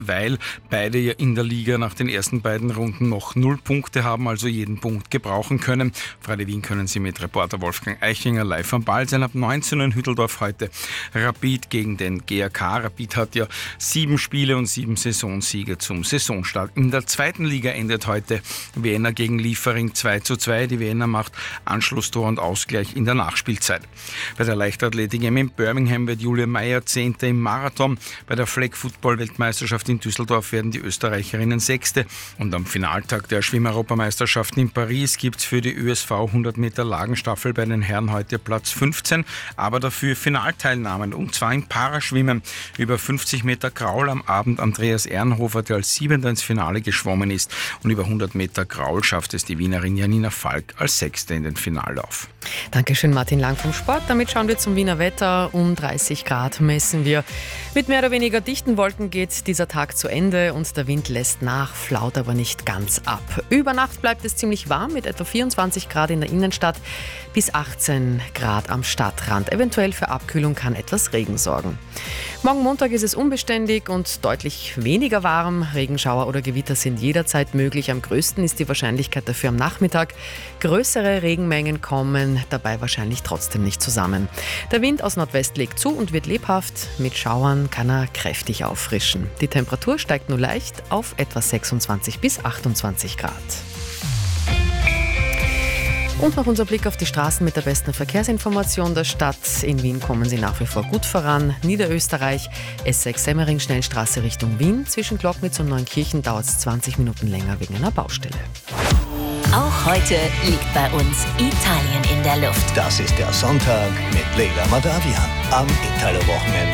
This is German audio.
weil beide ja in der Liga nach den ersten beiden Runden noch 0 Punkte haben, also jeden Punkt gebrauchen können. Freude Wien können Sie mit Reporter Wolfgang Eichinger live am Ball sein. Ab 19 Uhr in Hütteldorf heute Rapid gegen den GAK. Rapid hat ja 7 Spiele und 7 Saisonsiege zum Saisonstart. In der zweiten Liga endet heute Vienna gegen Liefering 2:2. Die Vienna macht Anschlusstor und Ausgleich in der Nachspielzeit. Bei der Leichtathletik in Birmingham wird Julia Meyer 10. im Marathon. Bei der Flag-Football-Weltmeisterschaft in Düsseldorf werden die Österreicherinnen 6. Und am Finaltag der Schwimmeuropameisterschaften in Paris gibt es für die ÖSV 100 Meter Lagenstaffel bei den Herren heute Platz 15, aber dafür Finalteilnahmen, und zwar im Paraschwimmen. Über 50 Meter Kraul am Abend Andreas Ehrenhofer, der als 7. ins Finale geschwommen ist, und über 100 Meter Kraul schafft es die Wienerin Janina Falk als 6. in den Finallauf. Dankeschön, Martin Lang vom Sport. Damit schauen wir zum Wiener Wetter. Um 30 Grad messen wir. Mit mehr oder weniger dichten Wolken geht dieser Tag zu Ende und der Wind lässt nach, flaut aber nicht ganz ab. Über Nacht bleibt es ziemlich warm mit etwa 24 Grad in der Innenstadt bis 18 Grad am Stadtrand. Eventuell für Abkühlung kann etwas Regen sorgen. Morgen Montag ist es unbeständig und deutlich weniger warm. Regenschauer oder Gewitter sind jederzeit möglich. Am größten ist die Wahrscheinlichkeit dafür am Nachmittag. Größere Regenmengen kommen dabei wahrscheinlich trotzdem nicht zusammen. Der Wind aus Nordwest legt zu und wird lebhaft. Mit Schauern kann er kräftig auffrischen. Die Temperatur steigt nur leicht auf etwa 26 bis 28 Grad. Und noch unser Blick auf die Straßen mit der besten Verkehrsinformation der Stadt. In Wien kommen Sie nach wie vor gut voran. Niederösterreich, S6 Semmering Schnellstraße Richtung Wien. Zwischen Glocknitz und Neunkirchen dauert es 20 Minuten länger wegen einer Baustelle. Auch heute liegt bei uns Italien in der Luft. Das ist der Sonntag mit Leila Madavian am Italo-Wochenende.